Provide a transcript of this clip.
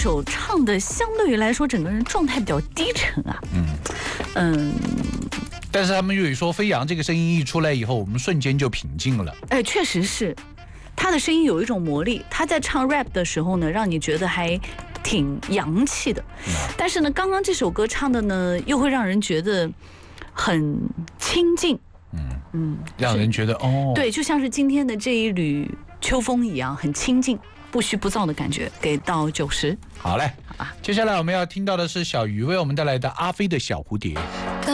首唱的相对于来说，整个人状态比较低沉啊。 但是他们粤语说飞扬这个声音一出来以后，我们瞬间就平静了。 哎，确实是，他的声音有一种魔力。他在唱 rap 的时候呢，让你觉得还挺洋气的。但是呢，刚刚这首歌唱的呢，又会让人觉得很亲近。 让人觉得对，就像是今天的这一缕秋风一样，很亲近，不虚不燥的感觉，给到90。 好嘞，好吧。接下来我们要听到的是小鱼为我们带来的阿飞的小蝴蝶。